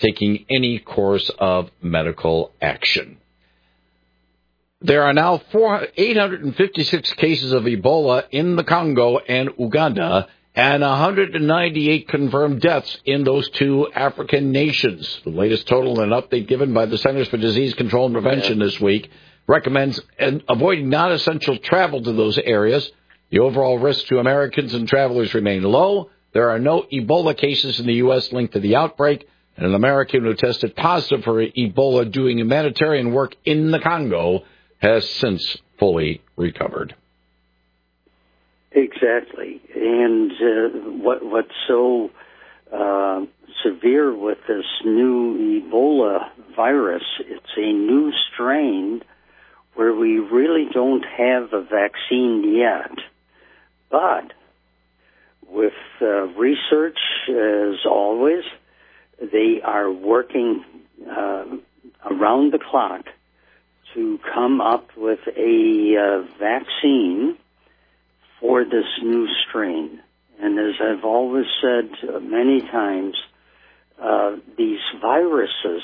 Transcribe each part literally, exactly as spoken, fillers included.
taking any course of medical action. There are now eight hundred fifty-six cases of Ebola in the Congo and Uganda, and one hundred ninety-eight confirmed deaths in those two African nations. The latest total and update given by the Centers for Disease Control and Prevention this week recommends avoiding non-essential travel to those areas. The overall risk to Americans and travelers remain low. There are no Ebola cases in the U S linked to the outbreak, and an American who tested positive for Ebola doing humanitarian work in the Congo has since fully recovered. Exactly. And uh, what what's so uh, severe with this new Ebola virus, it's a new strain where we really don't have a vaccine yet. But with uh, research, as always, they are working uh, around the clock to come up with a uh, vaccine for this new strain. And as I've always said uh, many times, uh, these viruses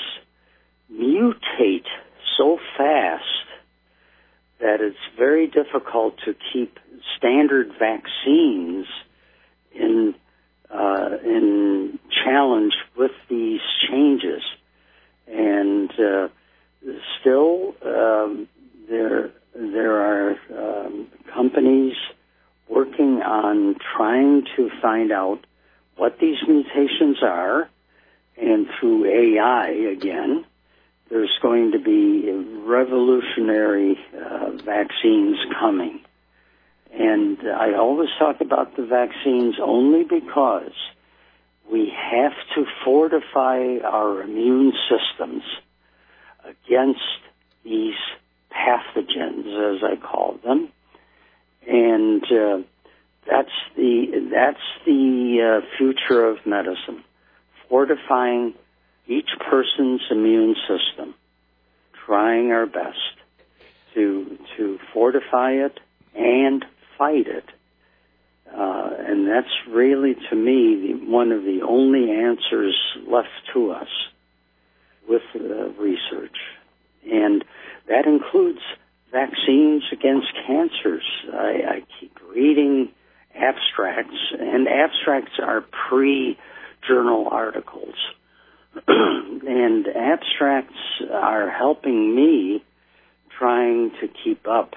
mutate so fast that it's very difficult to keep standard vaccines in uh, in challenge with these changes. And uh, still, um, there there are um, companies working on trying to find out what these mutations are, and through A I again, there's going to be revolutionary uh, vaccines coming. And I always talk about the vaccines only because we have to fortify our immune systems against these pathogens, as I call them. And uh, that's the that's the uh, future of medicine, fortifying each person's immune system, trying our best to to fortify it and fight it. Uh, and that's really, to me, the, one of the only answers left to us with uh, research. And that includes vaccines against cancers. I, I keep reading abstracts, and abstracts are pre-journal articles. And abstracts are helping me trying to keep up.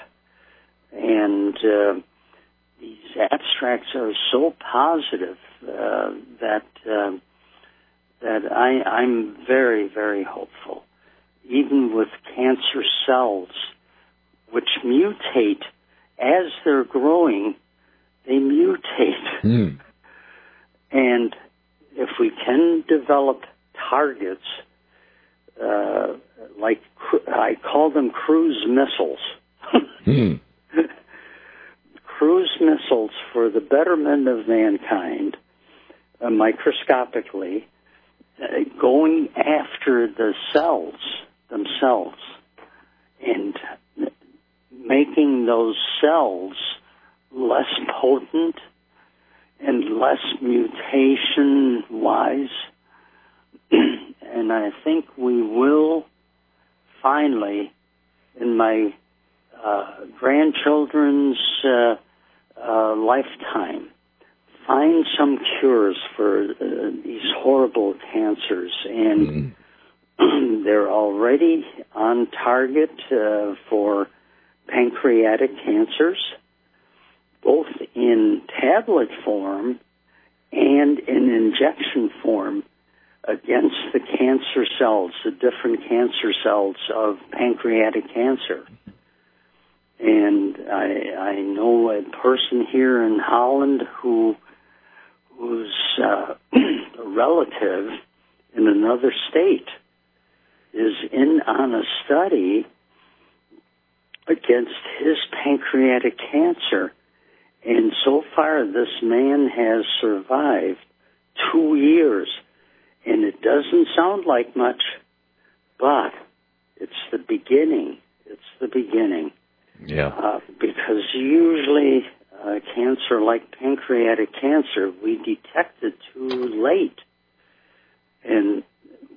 And uh, these abstracts are so positive uh, that uh, that I, I'm very, very hopeful. Even with cancer cells, which mutate as they're growing, they mutate. Mm. And if we can develop targets, uh, like I call them cruise missiles, mm. cruise missiles for the betterment of mankind, uh, microscopically, uh, going after the cells themselves and making those cells less potent and less mutation-wise. And I think we will finally, in my uh, grandchildren's uh, uh, lifetime, find some cures for uh, these horrible cancers. And mm. they're already on target uh, for pancreatic cancers, both in tablet form and in injection form against the cancer cells, the different cancer cells of pancreatic cancer. And I, I know a person here in Holland who whose uh, relative in another state is in on a study against his pancreatic cancer. And so far, this man has survived two years. And it doesn't sound like much, but it's the beginning. It's the beginning. Yeah. Uh, because usually uh, cancer like pancreatic cancer, we detect it too late. And